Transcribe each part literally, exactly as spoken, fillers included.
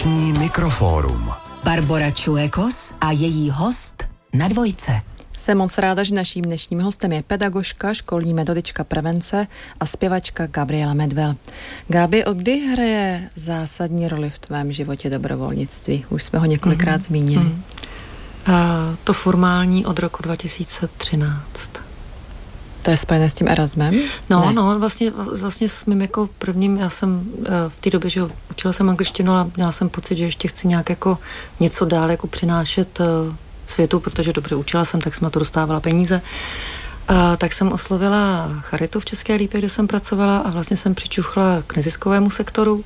Dnešní Mikrofórum. Barbora Čuekos a její host na Dvojce. Jsem moc ráda, že naším dnešním hostem je pedagožka, školní metodička prevence a zpěvačka Gabriela Medvel. Gabi, od kdy hraje zásadní roli v tvém životě dobrovolnictví? Už jsme ho několikrát mm-hmm. zmínili. Mm. A to formální od roku dva tisíce třináct. To je spojené s tím Erasmem? No, ne. no, vlastně, vlastně s mým jako prvním, já jsem v té době, že učila jsem angličtinu a měla jsem pocit, že ještě chci nějak jako něco dál jako přinášet světu, protože dobře učila jsem, tak jsem na to dostávala peníze. A tak jsem oslovila Charitu v České Lípě, kde jsem pracovala a vlastně jsem přičuchla k neziskovému sektoru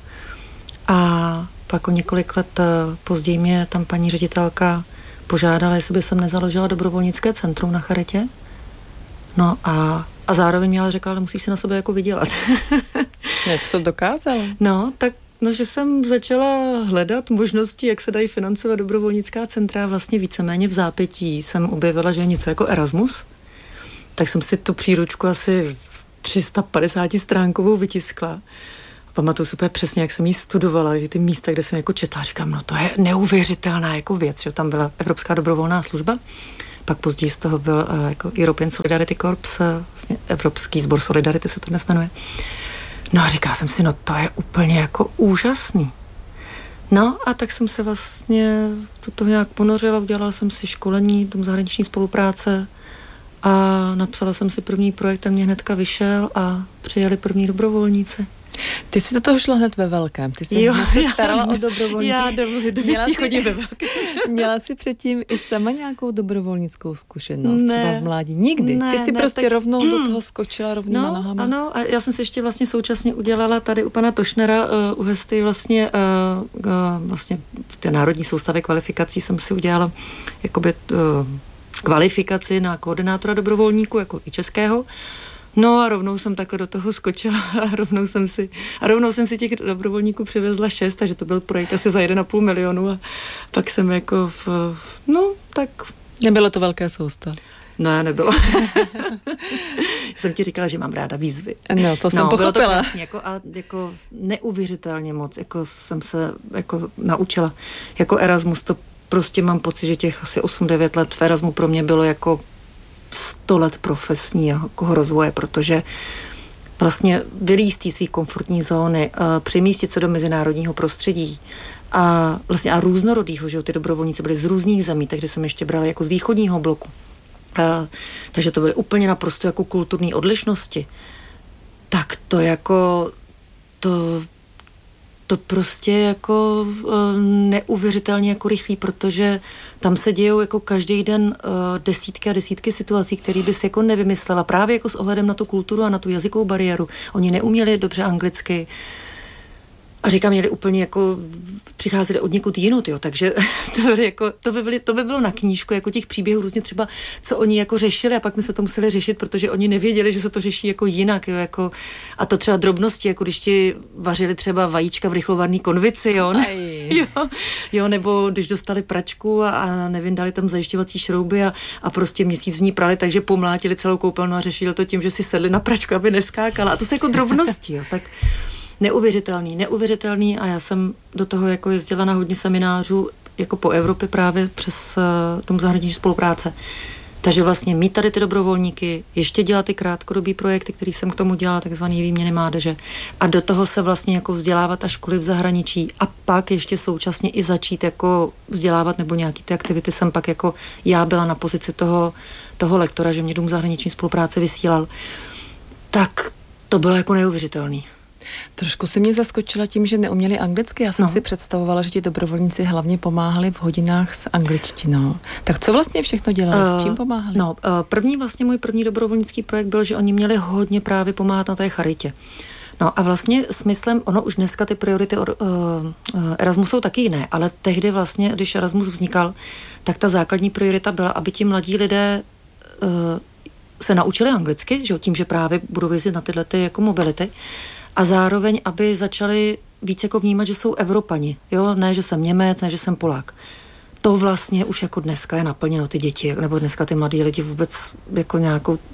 a pak o několik let později mě tam paní ředitelka požádala, jestli by jsem nezaložila dobrovolnické centrum na Charitě. No a, a zároveň mě ale řekla, ale musíš si na sebe jako vydělat. Jak to dokázala? No, tak no, že jsem začala hledat možnosti, jak se dají financovat dobrovolnická centra. Vlastně víceméně v zápětí jsem objevila, že je něco jako Erasmus. Tak jsem si tu příručku asi tři sta padesát stránkovou vytiskla. Pamatuju si přesně, jak jsem ji studovala, i ty místa, kde jsem jako četla. Říkám, no to je neuvěřitelná jako věc, že tam byla Evropská dobrovolná služba. Pak později z toho byl uh, jako European Solidarity Corps, uh, vlastně Evropský sbor Solidarity se to dnes jmenuje. No a říkala jsem si, no to je úplně jako úžasný. No a tak jsem se vlastně do toho nějak ponořila, udělala jsem si školení, dům zahraniční spolupráce a napsala jsem si první projekt, ten mě hnedka vyšel a přijeli první dobrovolníci. Ty jsi do toho šla hned ve velkém. Ty jsi hned se starala o dobrovolníky. Já dobrovolníky chodím ve velkém. Měla jsi předtím i sama nějakou dobrovolnickou zkušenost? Ne, třeba v mládí? Nikdy? Ne, Ty jsi ne, prostě tak, tou mm, do toho skočila rovnýma no, nohama? Ano, a já jsem si ještě vlastně současně udělala tady u pana Tošnera uh, u Hesty vlastně uh, uh, vlastně v té národní soustavě kvalifikací jsem si udělala jakoby uh, kvalifikaci na koordinátora dobrovolníků, jako i českého. No a rovnou jsem takhle do toho skočila a rovnou jsem si, a rovnou jsem si těch dobrovolníků přivezla šest, takže to byl projekt asi za jeden a půl milionu a pak jsem jako, v, no tak... Nebylo to velké sousto? Ne, nebylo. Jsem ti říkala, že mám ráda výzvy. No, to jsem no, pochopila. Bylo to krásný, jako, a jako neuvěřitelně moc, jako jsem se jako naučila. Jako Erasmus to prostě mám pocit, že těch asi osm devět let v Erasmu pro mě bylo jako sto let profesního jako rozvoje, protože vlastně vylízt z té komfortní zóny, přemístit se do mezinárodního prostředí a vlastně a různorodýho, že ty dobrovolníci byli z různých zemí, takže jsem ještě brala jako z východního bloku. A, takže to byly úplně naprosto jako kulturní odlišnosti. Tak to jako to to prostě jako uh, neuvěřitelně jako rychlý, protože tam se dějou jako každý den uh, desítky a desítky situací, které bys jako nevymyslela, právě jako s ohledem na tu kulturu a na tu jazykovou bariéru. Oni neuměli dobře anglicky a říkám, měli úplně jako přicházeli od někud jinut, jo, takže to by, jako, to, by byly, to by bylo na knížku, jako těch příběhů různě třeba, co oni jako řešili a pak my jsme to museli řešit, protože oni nevěděli, že se to řeší jako jinak, jo, jako, a to třeba drobnosti, jako když ti vařili třeba vajíčka v rychlovarný konvici, jo, ne, jo, jo, nebo když dostali pračku a, a nevyndali tam zajišťovací šrouby a, a prostě měsíc v ní prali, takže pomlátili celou koupelnu a řešili to tím, že si sedli na pračku, aby neskákala, a to jsou jako drobnosti, jo, tak neuvěřitelný, neuvěřitelný a já jsem do toho jako jezdila na hodně seminářů jako po Evropě právě přes uh, dům zahraniční spolupráce. Takže vlastně mít tady ty dobrovolníky, ještě dělat ty krátkodobý projekty, který jsem k tomu dělala, takzvaný výměny mládeže a do toho se vlastně jako vzdělávat a školy v zahraničí a pak ještě současně i začít jako vzdělávat nebo nějaký ty aktivity jsem pak jako já byla na pozici toho, toho lektora, že mě dům zahraniční spolupráce vysílal. Tak to bylo jako neuvěřitelný. Trošku si mě zaskočila tím, že neuměli anglicky. Já jsem no. si představovala, že ti dobrovolníci hlavně pomáhali v hodinách s angličtinou. Tak co vlastně všechno dělali? Uh, s čím pomáhali? No, uh, první vlastně můj první dobrovolnický projekt byl, že oni měli hodně právě pomáhat na té charitě. No a vlastně smyslem, ono už dneska ty priority od uh, uh, Erasmu jsou taky jiné, ale tehdy vlastně, když Erasmus vznikal, tak ta základní priorita byla, aby ti mladí lidé uh, se naučili anglicky, že tím, že právě budou jezdit na tyhle ty jako mobility, a zároveň, aby začali víc jako vnímat, že jsou Evropani. Jo? Ne, že jsem Němec, ne, že jsem Polák. To vlastně už jako dneska je naplněno ty děti, nebo dneska ty mladí lidi vůbec jako nějakou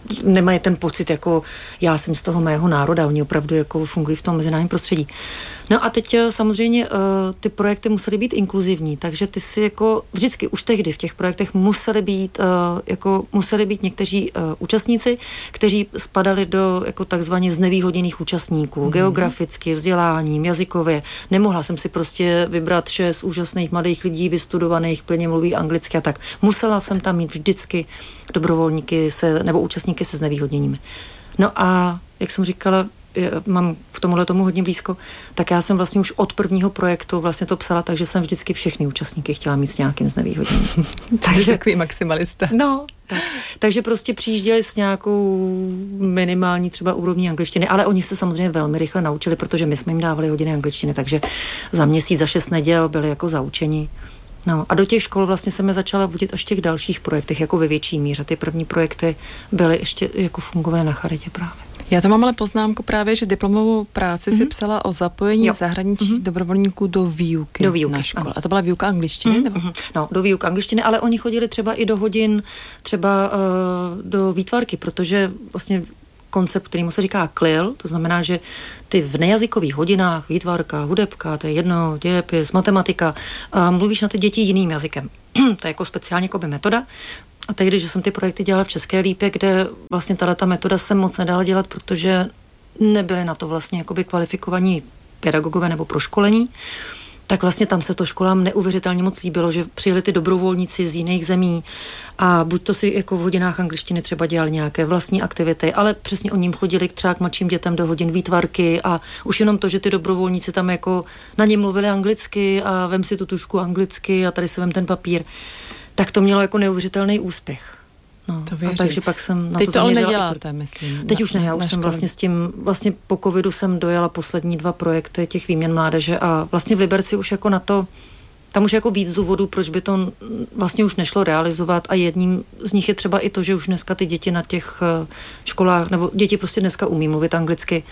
nemají ten pocit, jako já jsem z toho mého národa, oni opravdu jako fungují v tom mezinárodním prostředí. No a teď samozřejmě ty projekty musely být inkluzivní, takže ty si jako vždycky už tehdy v těch projektech museli být jako museli být někteří účastníci, kteří spadali do jako takzvaně znevýhodněných účastníků, mm-hmm. geograficky, vzděláním, jazykově. Nemohla jsem si prostě vybrat šest úžasných mladých lidí, vystudovaných, plně mluví anglicky a tak. Musela jsem tam mít vždycky dobrovolníky se, nebo účastníky se znevýhodněními. No a jak jsem říkala, mám k tomuhle tomu hodně blízko, tak já jsem vlastně už od prvního projektu vlastně to psala, takže jsem vždycky všechny účastníky chtěla mít s nějakým znevýhodněním. Takže takový maximalista. No, tak. Takže prostě přijížděli s nějakou minimální třeba úrovní angličtiny, ale oni se samozřejmě velmi rychle naučili, protože my jsme jim dávali hodiny angličtiny, takže za měsíc, za šest neděl byli jako zaučeni. No a do těch škol vlastně jsem je začala vodit až v těch dalších projektech, jako ve větší míře. Ty první projekty byly ještě jako fungové na charitě právě. Já to mám ale poznámku právě, že diplomovou práci mm-hmm. si psala o zapojení jo. zahraničních mm-hmm. dobrovolníků do výuky, do výuky na škole. Ano. A to byla výuka angličtiny? Mm-hmm. Nebo? No, do výuky angličtiny, ale oni chodili třeba i do hodin, třeba uh, do výtvarky, protože vlastně koncept, kterýmu se říká K L I L, to znamená, že ty v nejazykových hodinách, výtvarka, hudebka, to je jedno, dějepis, matematika, uh, mluvíš na ty děti jiným jazykem. To je jako speciálně jakoby metoda. A tehdy, že jsem ty projekty dělala v České Lípě, kde vlastně tato metoda se moc nedala dělat, protože nebyly na to vlastně jakoby kvalifikovaní pedagogové nebo proškolení, tak vlastně tam se to školám neuvěřitelně moc líbilo, že přijeli ty dobrovolníci z jiných zemí a buď to si jako v hodinách angličtiny třeba dělali nějaké vlastní aktivity, ale přesně oni jim chodili třeba k mladším dětem do hodin výtvarky a už jenom to, že ty dobrovolníci tam jako na ně mluvili anglicky a vem si tu tušku anglicky a tady se vem ten papír, tak to mělo jako neuvěřitelný úspěch. No, to věřím. A takže pak jsem na Teď to to ale zaměřila. neděláte, myslím. Teď na, už ne, já už jsem vlastně s tím, vlastně po covidu jsem dojela poslední dva projekty těch výměn mládeže a vlastně v Liberci už jako na to, tam už jako víc důvodů, proč by to vlastně už nešlo realizovat a jedním z nich je třeba i to, že už dneska ty děti na těch školách, nebo děti prostě dneska umí mluvit anglicky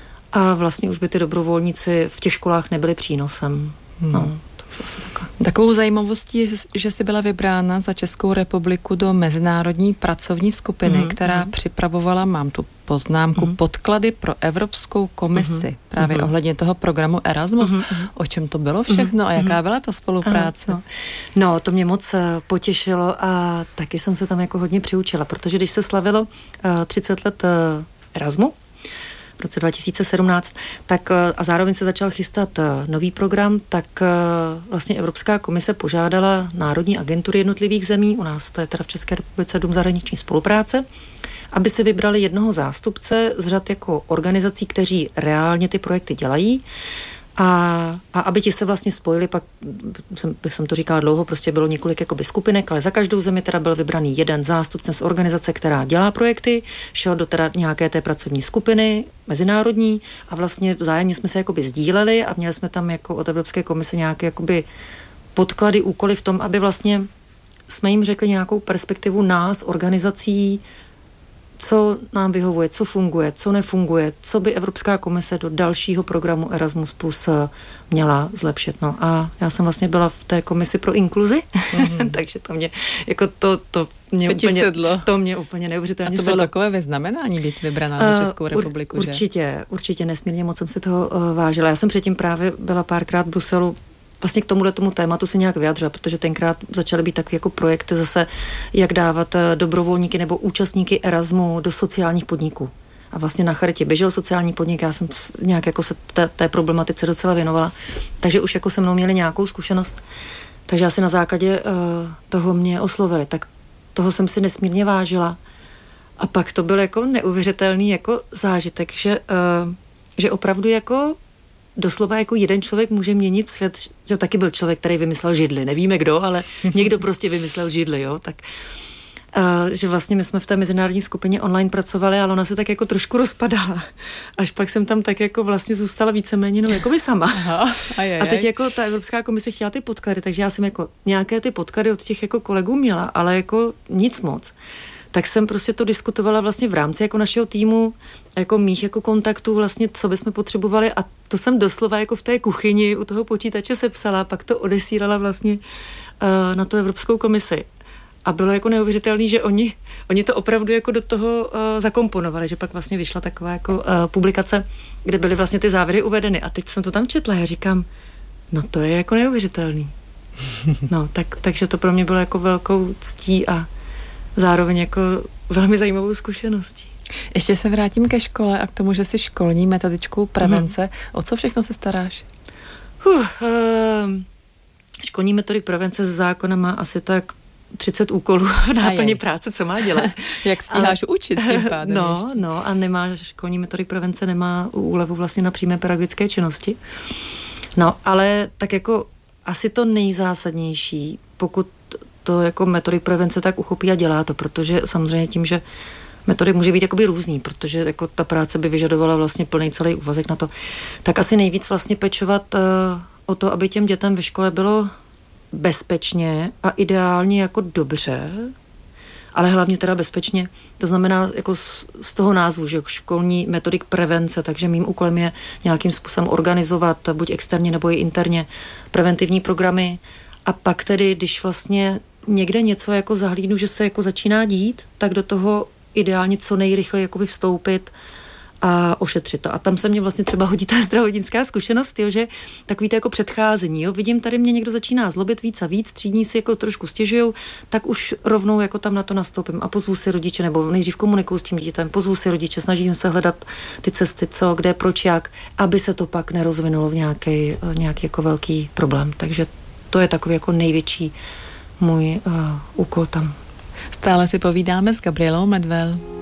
a vlastně už by ty dobrovolníci v těch školách nebyli přínosem. Hmm. No. Takovou zajímavostí je, že jsi byla vybrána za Českou republiku do mezinárodní pracovní skupiny, mm, která mm. připravovala, mám tu poznámku, mm. podklady pro Evropskou komisi, mm. právě mm. ohledně toho programu Erasmus. Mm. O čem to bylo všechno mm. a jaká byla ta spolupráce? No. no, to mě moc potěšilo a taky jsem se tam jako hodně přiučila, protože když se slavilo uh, třicet let uh, Erasmu, v roce dva tisíce sedmnáct, tak a zároveň se začal chystat nový program, tak vlastně Evropská komise požádala národní agentury jednotlivých zemí, u nás to je teda v České republice Dům zahraniční spolupráce, aby si vybrali jednoho zástupce z řad jako organizací, kteří reálně ty projekty dělají, A, a aby ti se vlastně spojili, pak jsem, jsem to říkala dlouho, prostě bylo několik jakoby skupinek, ale za každou zemi teda byl vybraný jeden zástupce z organizace, která dělá projekty, šel do teda nějaké té pracovní skupiny, mezinárodní a vlastně vzájemně jsme se jakoby sdíleli a měli jsme tam jako od Evropské komise nějaké jakoby podklady, úkoly v tom, aby vlastně jsme jim řekli nějakou perspektivu nás, organizací, co nám vyhovuje, co funguje, co nefunguje, co by Evropská komise do dalšího programu Erasmus Plus měla zlepšit. No a já jsem vlastně byla v té komisi pro inkluzi, mm. takže to mě, jako to, to mě to úplně, sedlo. to mě úplně neuvěřitelně sedlo. A to bylo sedlo. Takové vyznamenání být vybraná uh, na Českou republiku, ur, že? Určitě, určitě nesmírně moc jsem si toho uh, vážila. Já jsem předtím právě byla párkrát v Bruselu, vlastně k tomuhle tomu tématu se nějak vyjadřila, protože tenkrát začaly být takové jako projekty zase, jak dávat dobrovolníky nebo účastníky Erasmu do sociálních podniků. A vlastně na charitě běžel sociální podnik, já jsem nějak jako se té, té problematice docela věnovala, takže už jako se mnou měli nějakou zkušenost. Takže asi na základě uh, toho mě oslovili, tak toho jsem si nesmírně vážila. A pak to byl jako neuvěřitelný jako zážitek, že, uh, že opravdu jako doslova jako jeden člověk může měnit svět, že taky byl člověk, který vymyslel židli, nevíme kdo, ale někdo prostě vymyslel židli, jo, tak uh, že vlastně my jsme v té mezinárodní skupině online pracovali, ale ona se tak jako trošku rozpadala. Až pak jsem tam tak jako vlastně zůstala víceméně no jako by sama. Aha, ajajaj. A teď jako ta Evropská komise chtěla ty podklady, takže já jsem jako nějaké ty podklady od těch jako kolegů měla, ale jako nic moc. Tak jsem prostě to diskutovala vlastně v rámci jako našeho týmu, jako mých jako kontaktů vlastně, co bychom potřebovali a to jsem doslova jako v té kuchyni u toho počítače sepsala, pak to odesílala vlastně uh, na tu Evropskou komisi. a bylo jako neuvěřitelný, že oni, oni to opravdu jako do toho uh, zakomponovali, že pak vlastně vyšla taková jako uh, publikace, kde byly vlastně ty závěry uvedeny a teď jsem to tam četla, já říkám, no to je jako neuvěřitelný. No, tak, takže to pro mě bylo jako velkou ctí a zároveň jako velmi zajímavou zkušeností. Ještě se vrátím ke škole a k tomu, že jsi školní metodičkou prevence. Hmm. O co všechno se staráš? Uh, uh, školní metodik prevence ze zákona má asi tak třicet úkolů v náplni práce, co má dělat. Jak stíháš Ale, učit tím pádem No, ještě. no a nemá, školní metodik prevence nemá úlevu vlastně na přímé pedagogické činnosti. No, ale tak jako asi to nejzásadnější, pokud to jako metodik prevence tak uchopí a dělá to, protože samozřejmě tím, že metodik může být jakoby různý, protože jako ta práce by vyžadovala vlastně plný celý úvazek na to, tak asi nejvíc vlastně pečovat uh, o to, aby těm dětem ve škole bylo bezpečně a ideálně jako dobře, ale hlavně teda bezpečně. To znamená jako z, z toho názvu, že školní metodik prevence, takže mým úkolem je nějakým způsobem organizovat, buď externě nebo i interně, preventivní programy a pak tedy, když vlastně někde něco jako zahlídnu, že se jako začíná dít, tak do toho ideálně co nejrychleji jakoby vstoupit a ošetřit to. A tam se mě vlastně třeba hodí ta zdravotnická zkušenost, jo, že takový to jako předcházení. Jo. Vidím, tady mě někdo začíná zlobit víc a víc, třídní si jako trošku stěžujou, tak už rovnou jako tam na to nastoupím a pozvu si rodiče, nebo nejdřív komunikuju s tím dítětem, pozvu si rodiče, snažím se hledat ty cesty, co, kde, proč, jak, aby se to pak nerozvinulo v nějaký, nějaký jako velký problém. Takže to je takový jako největší můj uh, úkol tam. Stále si povídáme s Gabrielou Medvel.